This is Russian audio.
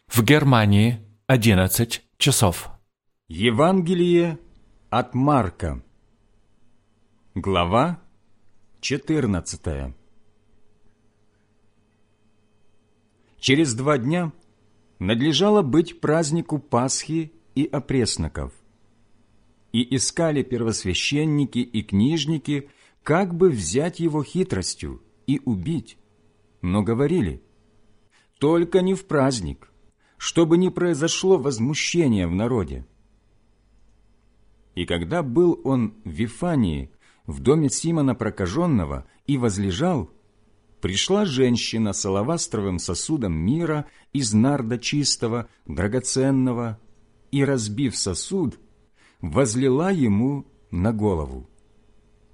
В Германии 11 часов. Евангелие от Марка, глава 14. Через 2 дня надлежало быть празднику Пасхи и опресноков. И искали первосвященники и книжники, как бы взять его хитростью и убить, но говорили: только не в праздник, чтобы не произошло возмущение в народе. И когда был он в Вифании, в доме Симона Прокаженного, и возлежал, пришла женщина с алавастровым сосудом мира из нарда чистого, драгоценного, и, разбив сосуд, возлила ему на голову.